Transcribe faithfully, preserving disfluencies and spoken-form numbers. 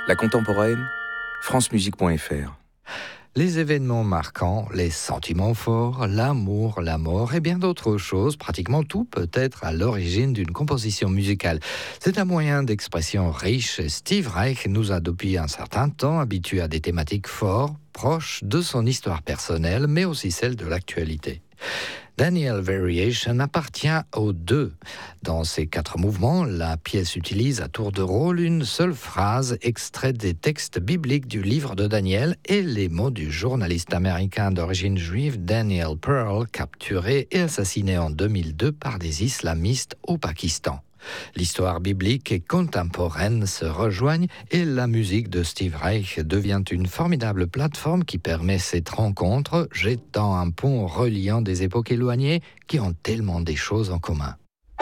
La contemporaine, francemusique point f r. Les événements marquants, les sentiments forts, l'amour, la mort et bien d'autres choses, pratiquement tout peut être à l'origine d'une composition musicale. C'est un moyen d'expression riche et Steve Reich nous a depuis un certain temps habitués à des thématiques fortes, proches de son histoire personnelle, mais aussi celle de l'actualité. Daniel Variation appartient aux deux. Dans ces quatre mouvements, la pièce utilise à tour de rôle une seule phrase extraite des textes bibliques du livre de Daniel et les mots du journaliste américain d'origine juive Daniel Pearl, capturé et assassiné en deux mille deux par des islamistes au Pakistan. L'histoire biblique et contemporaine se rejoignent et la musique de Steve Reich devient une formidable plateforme qui permet cette rencontre, jetant un pont reliant des époques éloignées qui ont tellement des choses en commun.